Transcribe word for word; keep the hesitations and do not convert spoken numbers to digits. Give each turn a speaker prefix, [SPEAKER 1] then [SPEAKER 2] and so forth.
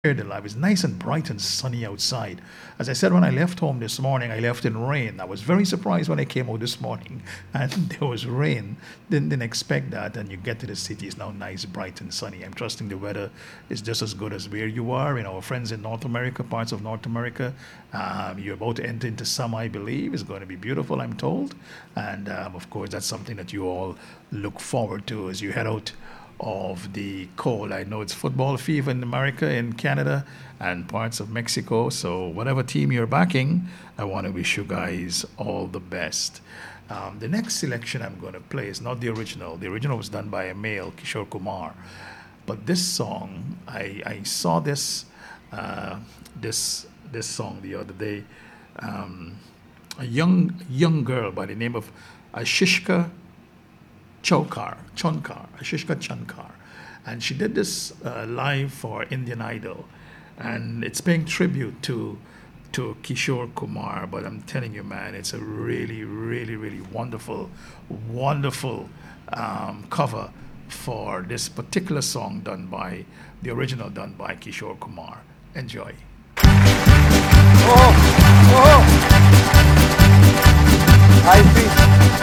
[SPEAKER 1] the life. It's nice and bright and sunny outside. As I said when I left home this morning, I left in rain. I was very surprised when I came out this morning and there was rain. Didn't, didn't expect that. And you get to the city, it's now nice, bright and sunny. I'm trusting the weather is just as good as where you are. You know, our friends in North America, parts of North America, um, you're about to enter into summer, I believe. It's going to be beautiful, I'm told. And um, of course, that's something that you all look forward to as you head out of the cold. I know it's football fever in America, in Canada, and parts of Mexico. So whatever team you're backing, I want to wish you guys all the best. Um, the next selection I'm going to play is not the original. The original was done by a male, Kishore Kumar. But this song, I, I saw this uh, this this song the other day. Um, a young young girl by the name of Ashishka Chokar, Chonkar, Ashishka Chankar. And she did this uh, live for Indian Idol. And it's paying tribute to to Kishore Kumar. But I'm telling you, man, it's a really, really, really wonderful, wonderful um, cover for this particular song done by, the original done by Kishore Kumar. Enjoy.
[SPEAKER 2] Oh, oh, I see.